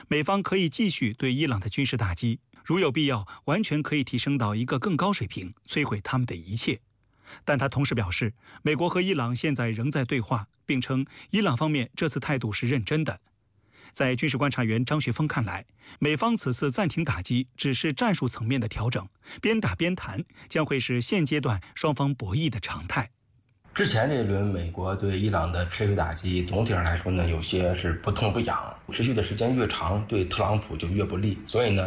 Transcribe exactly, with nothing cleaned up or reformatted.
美方可以继续对伊朗的军事打击，如有必要，完全可以提升到一个更高水平，摧毁他们的一切。但他同时表示，美国和伊朗现在仍在对话，并称伊朗方面这次态度是认真的。在军事观察员张学峰看来，美方此次暂停打击只是战术层面的调整，边打边谈将会是现阶段双方博弈的常态。 之前这一轮美国对伊朗的持续打击，总体上来说呢，有些是不痛不痒，持续的时间越长，对特朗普就越不利。所以呢，